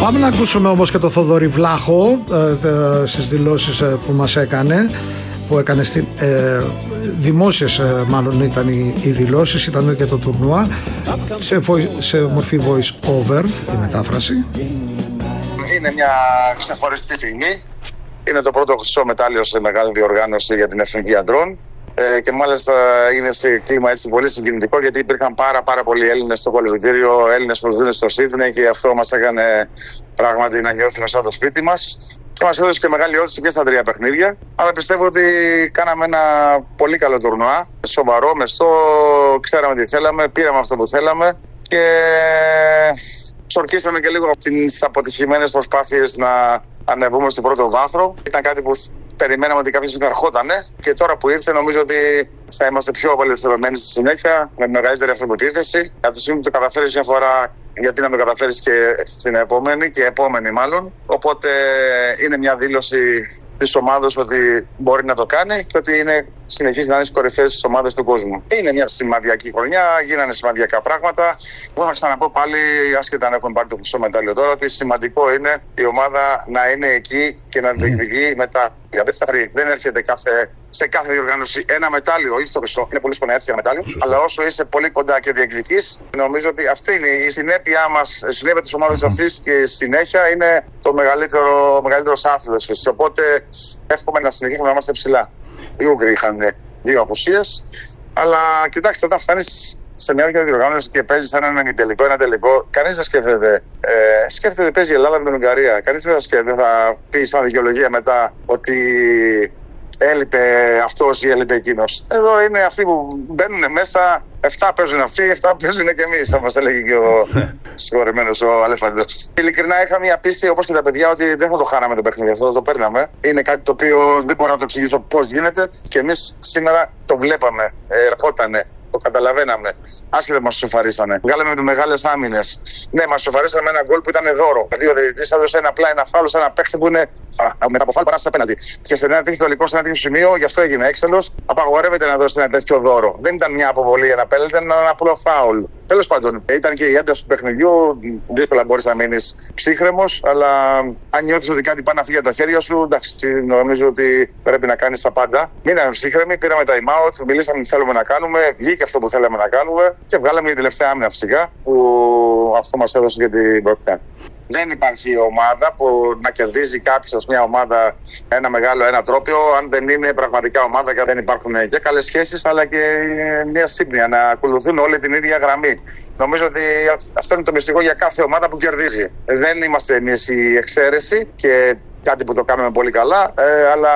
Πάμε να ακούσουμε όμως και το Θοδωρή Βλάχο στις δηλώσεις που μας έκανε, που έκανε δημόσιες μάλλον ήταν οι δηλώσεις, ήταν και το τουρνουά σε μορφή voice over η μετάφραση. Είναι μια ξεχωριστή στιγμή. Είναι το πρώτο χρυσό μετάλλιο σε μεγάλη διοργάνωση για την εθνική αντρών. Και μάλιστα είναι σε κλίμα έτσι πολύ συγκινητικό, γιατί υπήρχαν πάρα πολλοί Έλληνες στο κολυμπητήριο, Έλληνες που ζουν στο Σίδνεϊ, και αυτό μας έκανε πράγματι να νιώθουμε σαν το σπίτι μας. Και μας έδωσε και μεγάλη όθηση και στα 3 παιχνίδια. Αλλά πιστεύω ότι κάναμε ένα πολύ καλό τουρνουά, σοβαρό, μεστό, ξέραμε τι θέλαμε, πήραμε αυτό που θέλαμε και ξορκίσαμε και λίγο από τις αποτυχημένες προσπάθειες να ανεβούμε στο πρώτο βάθρο. Ήταν κάτι που περιμέναμε ότι κάποιος θα ερχότανε, και τώρα που ήρθε νομίζω ότι θα είμαστε πιο απελευθερωμένοι στη συνέχεια, με μεγαλύτερη αυτοπεποίθηση. Από τη στιγμή που το καταφέρεις μια φορά, γιατί να το καταφέρεις και στην επόμενη και επόμενη μάλλον. Οπότε είναι μια δήλωση της ομάδας ότι μπορεί να το κάνει και ότι συνεχίζει να είναι στις κορυφαίες της ομάδας του κόσμου. Είναι μια σημαδιακή χρονιά, γίνανε σημαδιακά πράγματα. Εγώ θα ξαναπώ πάλι, άσχετα αν έχουμε πάρει το χρυσό μετάλλιο τώρα, ότι σημαντικό είναι η ομάδα να είναι εκεί και να διεκδικεί μετά. Δεν έρχεται σε κάθε διοργάνωση ένα μετάλλιο ή στο χρυσό. Είναι πολύ σπουδαίο να έρθει ένα μετάλλιο. Αλλά όσο είσαι πολύ κοντά και διεκδικείς, νομίζω ότι αυτή είναι η συνέπειά μας, η συνέπεια της ομάδας αυτής, και συνέχεια είναι το μεγαλύτερος άθλος. Οπότε εύχομαι να συνεχίσουμε να είμαστε ψηλά. Οι Ούγγροι είχαν 2 απουσίες, αλλά κοιτάξτε, όταν φτάνεις σε μια τέτοια διοργάνωση και παίζεις ένα τελικό, κανείς δεν σκέφτεται. Σκέφτεται ότι παίζει η Ελλάδα με την Ουγγαρία. Κανείς δεν θα πει σαν δικαιολογία μετά ότι έλειπε αυτός ή έλειπε εκείνος. Εδώ είναι αυτοί που μπαίνουν μέσα, 7 παίζουν αυτοί, 7 παίζουν και εμείς, όπως έλεγε και ο συγχωρεμένος ο Αλέφαντος. Ειλικρινά είχα μια πίστη, όπως και τα παιδιά, ότι δεν θα το χάναμε το παιχνίδι αυτό, θα το παίρναμε. Είναι κάτι το οποίο δεν μπορώ να το εξηγήσω πώς γίνεται, και εμείς σήμερα το βλέπαμε, ερχότανε. Το καταλαβαίναμε. Άσχετα μας σοφαρίσανε. Βγάλαμε με μεγάλες άμυνες. Ναι, μας σοφαρίσανε με ένα γκολ που ήταν δώρο. Δηλαδή ο διαιτητής έδωσε ένα φάουλ σε ένα παίχτη που είναι μετά από φάουλ παράσταση απέναντι. Και σε ένα τέτοιο τελικό, σε ένα τέτοιο σημείο, γι' αυτό έγινε έξαλλος. Απαγορεύεται να δώσει ένα τέτοιο δώρο. Δεν ήταν μια αποβολή, ένα πέλετ, ήταν ένα απλό φάουλ. Τέλος πάντων, ήταν και η ένταση του παιχνιδιού. Δύσκολα μπορείς να μείνεις ψύχρεμος, αλλά αν νιώθεις ότι κάτι πάει να φύγει από τα χέρια σου, εντάξει, νομίζω ότι πρέπει να κάνεις τα πάντα. Μείναμε ψύχρεμοι, πήραμε time out, μιλήσαμε τι θέλουμε να κάνουμε, βγήκε αυτό που θέλαμε να κάνουμε και βγάλαμε την τελευταία άμυνα φυσικά, που αυτό μας έδωσε και την πρωτιά. Δεν υπάρχει ομάδα που να κερδίζει κάποιος, μια ομάδα, ένα μεγάλο, ένα τρόπαιο, αν δεν είναι πραγματικά ομάδα και δεν υπάρχουν και καλές σχέσεις, αλλά και μια σύμπνοια, να ακολουθούν όλη την ίδια γραμμή. Νομίζω ότι αυτό είναι το μυστικό για κάθε ομάδα που κερδίζει. Δεν είμαστε εμείς η εξαίρεση και κάτι που το κάνουμε πολύ καλά, αλλά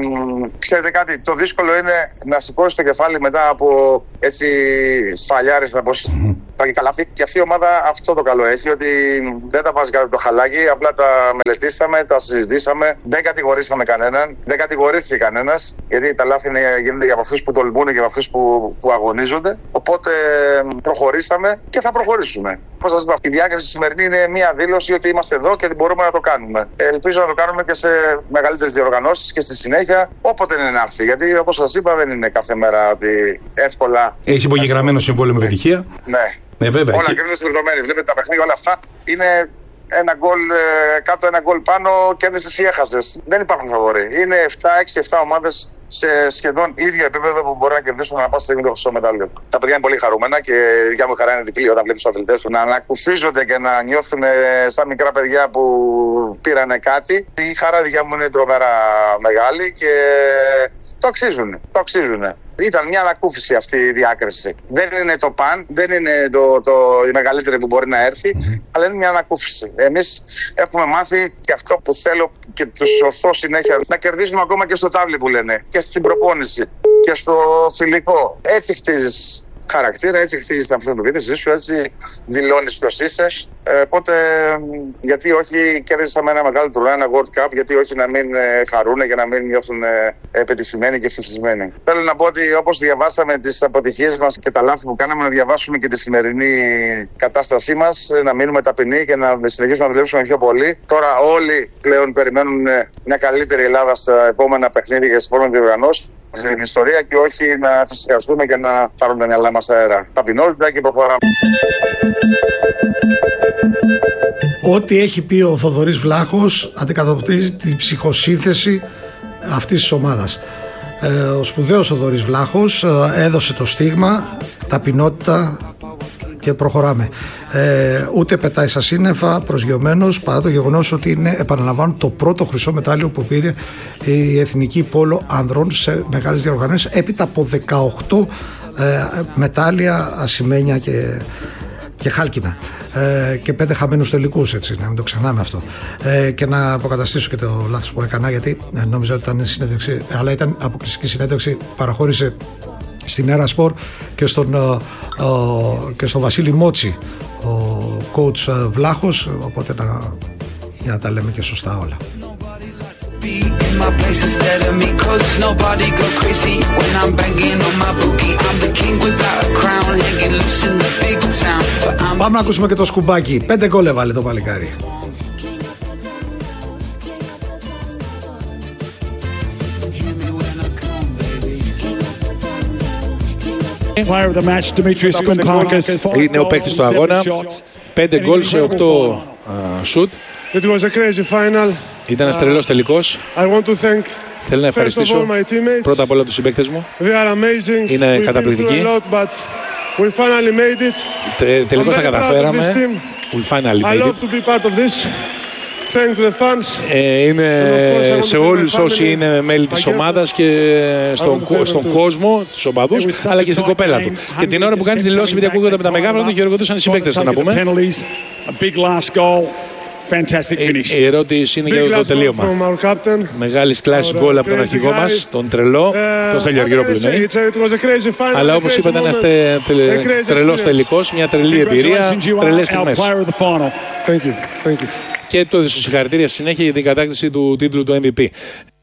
ξέρετε κάτι, το δύσκολο είναι να σηκώσει το κεφάλι μετά από έτσι σφαλιάρες, να πω, τραγικά λάθη. Και αυτή η ομάδα αυτό το καλό έχει, ότι δεν τα βάζει κάτω το χαλάκι, απλά τα μελετήσαμε, τα συζητήσαμε, δεν κατηγορήσαμε κανέναν, δεν κατηγορήθηκε κανένας, γιατί τα λάθη γίνονται για αυτούς που τολμούν και για αυτούς που αγωνίζονται. Οπότε προχωρήσαμε και θα προχωρήσουμε. Πώς σας είπα, η διάκριση σημερινή είναι μια δήλωση ότι είμαστε εδώ και ότι μπορούμε να το κάνουμε. Ελπίζω να το κάνουμε και σε μεγαλύτερες διοργανώσεις και στη συνέχεια, όποτε είναι να έρθει. Γιατί όπως σας είπα, δεν είναι κάθε μέρα ότι εύκολα. Έχει υπογεγραμμένο συμβόλαιο με επιτυχία. Ναι. Βέβαια. Όλα κρίνονται στη λεπτομέρεια. Βλέπετε τα παιχνίδια, όλα αυτά είναι ένα γκολ κάτω, ένα γκολ πάνω, κέρδισες ή έχασες. Δεν υπάρχουν φαβορί. Είναι 6-7 ομάδες σε σχεδόν ίδιο επίπεδο που μπορεί να κερδίσουν να πάνε στιγμή το χρυσό μετάλλιο. Τα παιδιά είναι πολύ χαρούμενα και η δικιά μου χαρά είναι διπλή όταν βλέπει του αθλητές να ανακουφίζονται και να νιώθουν σαν μικρά παιδιά που πήρανε κάτι. Η χαρά δικιά μου είναι τρομερά μεγάλη και το αξίζουν. Το αξίζουν. Ήταν μια ανακούφιση αυτή η διάκριση. Δεν είναι το παν, δεν είναι η μεγαλύτερη που μπορεί να έρθει, αλλά είναι μια ανακούφιση. Εμείς έχουμε μάθει και αυτό που θέλω και τους σωθώ συνέχεια, να κερδίζουμε ακόμα και στο τάβλι που λένε, και στην προπόνηση και στο φιλικό. Έτσι χτίζεις χαρακτήρα, έτσι χτίζεις την αυτοπεποίθησή σου, έτσι δηλώνεις ποιος είσαι. Οπότε, γιατί όχι, κέρδισαμε ένα μεγάλο τουρνουά, ένα World Cup, γιατί όχι να μην χαρούν και να μην νιώθουν επιτυχημένοι και ευτυχισμένοι. Θέλω να πω ότι όπως διαβάσαμε τις αποτυχίες μας και τα λάθη που κάναμε, να διαβάσουμε και τη σημερινή κατάστασή μας, να μείνουμε ταπεινοί και να συνεχίσουμε να δουλέψουμε πιο πολύ. Τώρα όλοι πλέον περιμένουν μια καλύτερη Ελλάδα στα επόμενα παιχνίδια και στις επόμενες διοργανώσεις, στην ιστορία, και όχι να θυσιαστούμε και να πάρουν τα μυαλά μας αέρα. Ταπεινότητα και προχωράμε. ό,τι έχει πει ο Θοδωρής Βλάχος αντικατοπτρίζει την ψυχοσύνθεση αυτής της ομάδας. Ο σπουδαίος Θοδωρής Βλάχος έδωσε το στίγμα, ταπεινότητα και προχωράμε. Ούτε πετάει στα σύννεφα προσγειωμένος, παρά το γεγονός ότι είναι, επαναλαμβάνω, το πρώτο χρυσό μετάλλιο που πήρε η Εθνική Πόλο Ανδρών σε μεγάλες διοργανώσεις, έπειτα από 18 μετάλλια, ασημένια και χάλκινα, και 5 χαμένους τελικούς, έτσι, να μην το ξεχνάμε αυτό. Και να αποκαταστήσω και το λάθος που έκανα, γιατί νόμιζα ότι ήταν συνέντευξη, αλλά ήταν αποκλειστική συνέντευξη, παραχώρησε στην Έρα Σπορ και στον Βασίλη Μότσι ο coach Βλάχος, οπότε για να τα λέμε και σωστά όλα. Πάμε να ακούσουμε και το σκουμπάκι. 5 γκολ έβαλε το παλικάρι. Είναι ο παίκτης του αγώνα. 5 γκολ σε 8 σουτ. Ήταν ένας τρελός τελικός. Θέλω να ευχαριστήσω πρώτα απ' όλα τους συμπαίκτες μου. Είναι καταπληκτικοί. Τελικώς τα καταφέραμε. We finally made it. Είναι σε όλους όσοι είναι μέλη της ομάδας και στον κόσμο, τους οπαδούς, αλλά και στην κοπέλα του. Και την ώρα που κάνει τη δηλώση, επειδή ακούγονται με τα μεγάφωνα, του χειροκροτούσαν οι συμπαίκτες του, να πούμε. Η ερώτηση είναι για το τελείωμα. Μεγάλης κλάσης γκολ από τον αρχηγό μας, τον τρελό, τον Στέλιο Αργυρόπουλο. Αλλά όπως είπατε, ένας τρελός τελικός, μια τρελή εμπειρία, τρελές στιγμές. Και το συγχαρητήρια συνέχεια για την κατάκτηση του τίτλου του MVP.